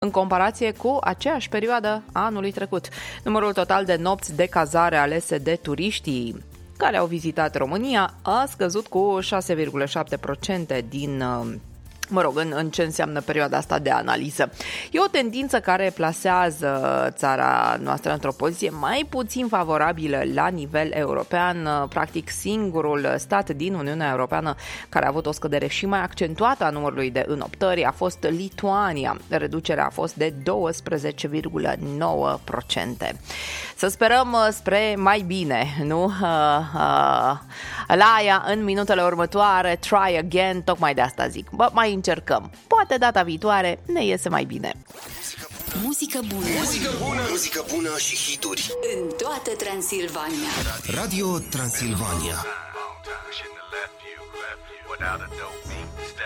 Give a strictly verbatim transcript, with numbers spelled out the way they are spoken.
în comparație cu aceeași perioadă a anului trecut. Numărul total de nopți de cazare alese de turiștii care au vizitat România a scăzut cu șase virgulă șapte la sută din... Mă rog, în, în ce înseamnă perioada asta de analiză. E o tendință care plasează țara noastră într-o poziție mai puțin favorabilă la nivel european. Practic, singurul stat din Uniunea Europeană care a avut o scădere și mai accentuată a numărului de înoptări a fost Lituania. Reducerea a fost de douăsprezece virgulă nouă la sută. Să sperăm spre mai bine, nu? La aia, în minutele următoare, try again, tocmai de asta zic. Bă, mai încercăm. Poate data viitoare ne iese mai bine. Muzică bună. Muzică bună. Muzică bună și hituri. În toată Transilvania. Radio Transilvania. Without a doubt.